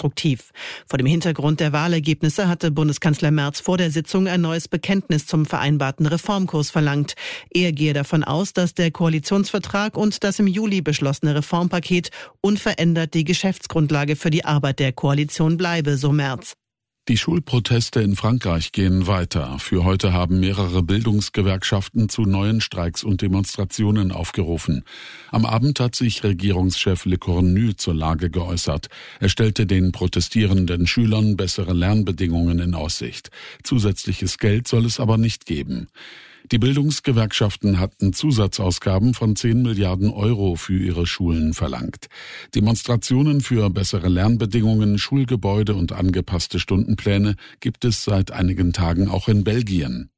konstruktiv. Vor dem Hintergrund der Wahlergebnisse hatte Bundeskanzler Merz vor der Sitzung ein neues Bekenntnis zum vereinbarten Reformkurs verlangt. Er gehe davon aus, dass der Koalitionsvertrag und das im Juli beschlossene Reformpaket unverändert die Geschäftsgrundlage für die Arbeit der Koalition bleibe, so Merz. Die Schulproteste in Frankreich gehen weiter. Für heute haben mehrere Bildungsgewerkschaften zu neuen Streiks und Demonstrationen aufgerufen. Am Abend hat sich Regierungschef Le Cornu zur Lage geäußert. Er stellte den protestierenden Schülern bessere Lernbedingungen in Aussicht. Zusätzliches Geld soll es aber nicht geben. Die Bildungsgewerkschaften hatten Zusatzausgaben von 10 Milliarden Euro für ihre Schulen verlangt. Demonstrationen für bessere Lernbedingungen, Schulgebäude und angepasste Stundenpläne gibt es seit einigen Tagen auch in Belgien.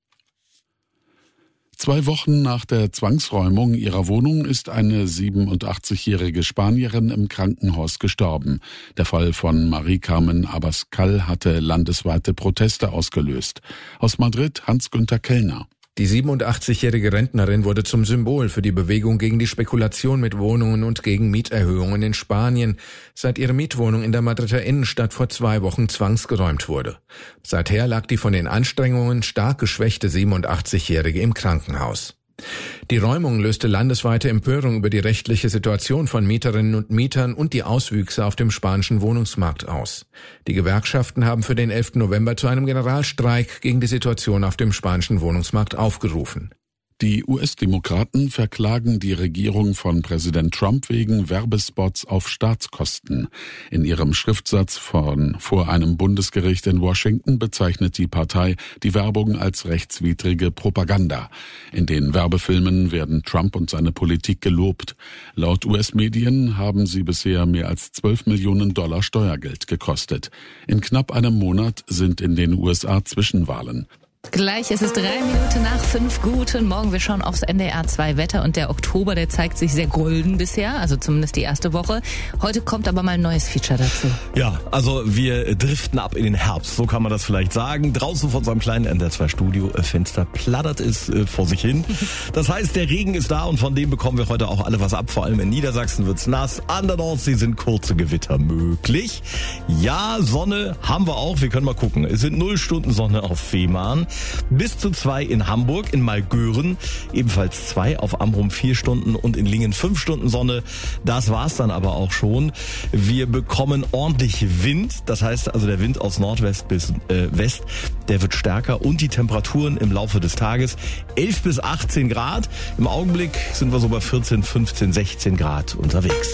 2 Wochen nach der Zwangsräumung ihrer Wohnung ist eine 87-jährige Spanierin im Krankenhaus gestorben. Der Fall von Marie-Carmen Abascal hatte landesweite Proteste ausgelöst. Aus Madrid Hans-Günther Kellner. Die 87-jährige Rentnerin wurde zum Symbol für die Bewegung gegen die Spekulation mit Wohnungen und gegen Mieterhöhungen in Spanien, seit ihre Mietwohnung in der Madrider Innenstadt vor 2 Wochen zwangsgeräumt wurde. Seither lag die von den Anstrengungen stark geschwächte 87-jährige im Krankenhaus. Die Räumung löste landesweite Empörung über die rechtliche Situation von Mieterinnen und Mietern und die Auswüchse auf dem spanischen Wohnungsmarkt aus. Die Gewerkschaften haben für den 11. November zu einem Generalstreik gegen die Situation auf dem spanischen Wohnungsmarkt aufgerufen. Die US-Demokraten verklagen die Regierung von Präsident Trump wegen Werbespots auf Staatskosten. In ihrem Schriftsatz vor einem Bundesgericht in Washington bezeichnet die Partei die Werbung als rechtswidrige Propaganda. In den Werbefilmen werden Trump und seine Politik gelobt. Laut US-Medien haben sie bisher mehr als $12 Millionen Steuergeld gekostet. In knapp einem Monat sind in den USA Zwischenwahlen. Gleich ist es 3 Minuten nach 5. Guten Morgen. Wir schauen aufs NDR 2 Wetter und der Oktober, der zeigt sich sehr golden bisher, also zumindest die erste Woche. Heute kommt aber mal ein neues Feature dazu. Ja, also wir driften ab in den Herbst, so kann man das vielleicht sagen. Draußen von unserem kleinen NDR 2 Studio-Fenster plattert es vor sich hin. Das heißt, der Regen ist da und von dem bekommen wir heute auch alle was ab. Vor allem in Niedersachsen wird's nass. An der Nordsee sind kurze Gewitter möglich. Ja, Sonne haben wir auch. Wir können mal gucken. Es sind 0 Stunden Sonne auf Fehmarn. Bis zu 2 in Hamburg, in Malgören ebenfalls 2, auf Amrum 4 Stunden und in Lingen 5 Stunden Sonne. Das war's dann aber auch schon. Wir bekommen ordentlich Wind, das heißt also der Wind aus Nordwest bis West, der wird stärker und die Temperaturen im Laufe des Tages 11 bis 18 Grad. Im Augenblick sind wir so bei 14, 15, 16 Grad unterwegs.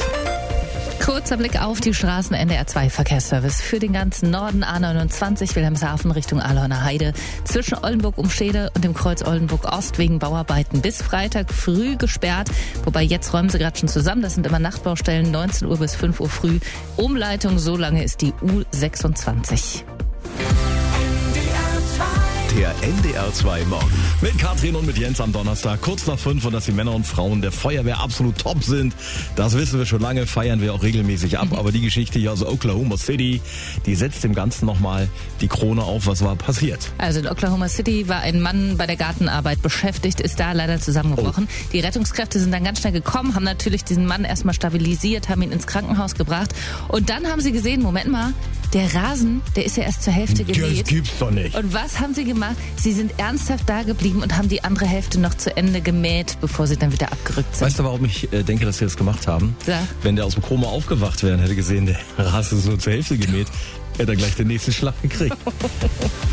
Kurzer Blick auf die Straßen. NDR 2 Verkehrsservice für den ganzen Norden. A29 Wilhelmshaven Richtung Ahlhorner Heide. Zwischen Oldenburg-Umstede und dem Kreuz Oldenburg-Ost wegen Bauarbeiten bis Freitag früh gesperrt. Wobei jetzt räumen sie gerade schon zusammen. Das sind immer Nachtbaustellen, 19 Uhr bis 5 Uhr früh. Umleitung, so lange ist die U26. Der NDR 2 Morgen. Mit Katrin und mit Jens am Donnerstag, kurz nach 5, und dass die Männer und Frauen der Feuerwehr absolut top sind. Das wissen wir schon lange, feiern wir auch regelmäßig ab. Aber die Geschichte hier aus Oklahoma City, die setzt dem Ganzen nochmal die Krone auf. Was war passiert? Also in Oklahoma City war ein Mann bei der Gartenarbeit beschäftigt, ist da leider zusammengebrochen. Oh. Die Rettungskräfte sind dann ganz schnell gekommen, haben natürlich diesen Mann erstmal stabilisiert, haben ihn ins Krankenhaus gebracht. Und dann haben sie gesehen, Moment mal, der Rasen, der ist ja erst zur Hälfte gemäht. Das gibt's doch nicht. Und was haben sie gemacht? Sie sind ernsthaft da geblieben und haben die andere Hälfte noch zu Ende gemäht, bevor sie dann wieder abgerückt sind. Weißt du, warum ich denke, dass sie das gemacht haben? Ja. Wenn der aus dem Koma aufgewacht wäre und hätte gesehen, der Rasen ist nur zur Hälfte gemäht, hätte er gleich den nächsten Schlag gekriegt.